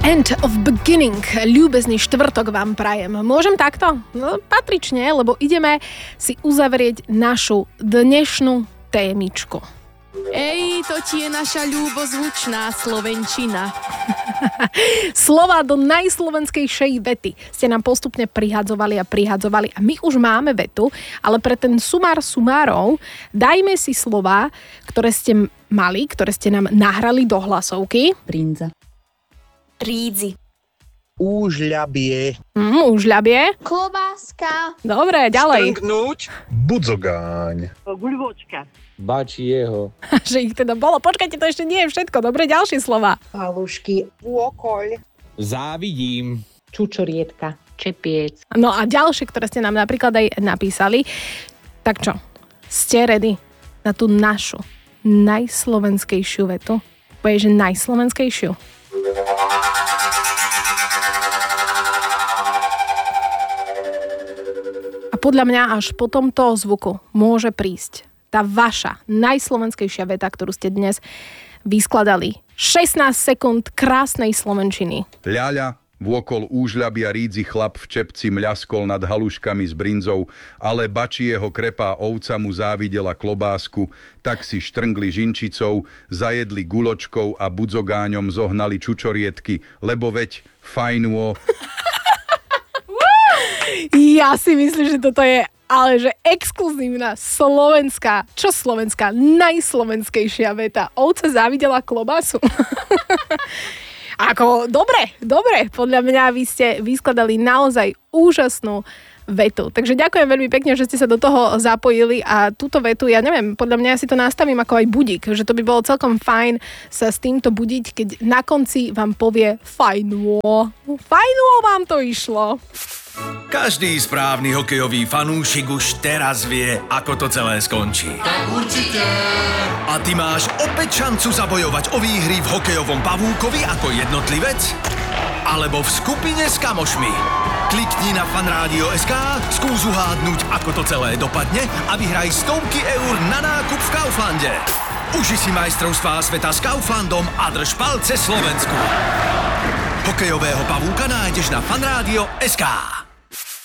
End of beginning. Ľúbezný štvrtok vám prajem. Môžem takto? No, patrične, lebo ideme si uzavrieť našu dnešnú témičku. Ej, to ti je naša ľúbozvučná slovenčina. Slova do najslovenskejšej vety ste nám postupne prihadzovali a my už máme vetu, ale pre ten sumár sumárov dajme si slova, ktoré ste mali, ktoré ste nám nahrali do hlasovky. Brinza. Trídzi. Úžľabie. Úžľabie. Klobáska. Dobre, ďalej. Strngnúť. Budzogáň. Guľvočka. Bačieho. Že ich teda bolo. Počkajte, to ešte nie je všetko. Dobre, ďalšie slova. Halušky. Vôkoľ. Závidím. Čučorietka. Čepiec. No a ďalšie, ktoré ste nám napríklad aj napísali. Tak čo? Ste ready na tú našu najslovenskejšiu vetu? Povieš, že najslovenskejšiu? A podľa mňa až po tomto zvuku môže prísť tá vaša najslovenskejšia veta, ktorú ste dnes vyskladali. 16 sekúnd krásnej slovenčiny. Ľaľa, vôkol úžľabia rídzi chlap v čepci mľaskol nad haluškami s brinzou, ale bačieho krepá ovca mu závidela klobásku, tak si štrngli žinčicou, zajedli guločkou a budzogáňom zohnali čučorietky, lebo veď fajnuo. Ja si myslím, že toto je ale že exkluzívna slovenská, najslovenskejšia veta. Ovca závidela klobásu. Ako, dobre, podľa mňa vy ste vyskladali naozaj úžasnú vetu. Takže ďakujem veľmi pekne, že ste sa do toho zapojili a túto vetu, ja neviem, podľa mňa si to nastavím ako aj budík, že to by bolo celkom fajn sa s týmto budiť, keď na konci vám povie fajnuo. Fajnuo vám to išlo. Každý správny hokejový fanúšik už teraz vie, ako to celé skončí. Tak určite. A ty máš opäť šancu zabojovať o výhry v hokejovom pavúkovi ako jednotlivec alebo v skupine s kamošmi. Klikni na fanradio.sk, skús uhádnuť, ako to celé dopadne a vyhraj stovky eur na nákup v Kauflande. Uži si majstrovstvá sveta s Kauflandom a drž palce Slovensku. Hokejového pavúka nájdeš na fanradio.sk.